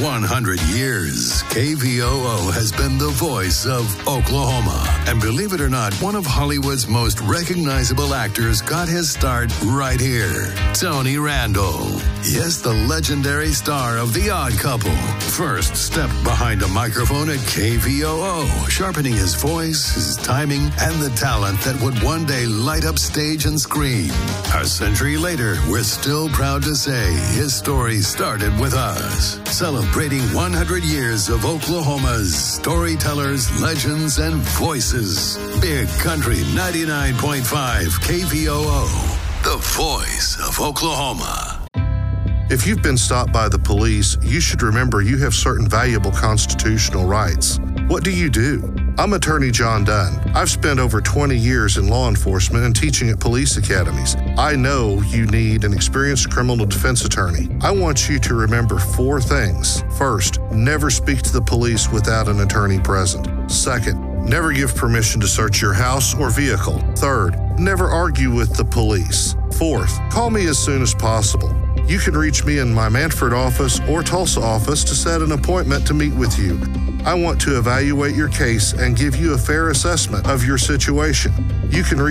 100 years, KVOO has been the voice of Oklahoma. And believe it or not, one of Hollywood's most recognizable actors got his start right here. Tony Randall. Yes, the legendary star of The Odd Couple. First stepped behind a microphone at KVOO, sharpening his voice, his timing, and the talent that would one day light up stage and screen. A century later, we're still proud to say his story started with us. Celebrating 100 years of Oklahoma's storytellers, legends, and voices. Big Country 99.5 KVOO, the voice of Oklahoma. If you've been stopped by the police, you should remember you have certain valuable constitutional rights. What do? I'm Attorney John Dunn. I've spent over 20 years in law enforcement and teaching at police academies. I know you need an experienced criminal defense attorney. I want you to remember 4 things. First, never speak to the police without an attorney present. Second, never give permission to search your house or vehicle. Third, never argue with the police. Fourth, call me as soon as possible. You can reach me in my Manford office or Tulsa office to set an appointment to meet with you. I want to evaluate your case and give you a fair assessment of your situation. You can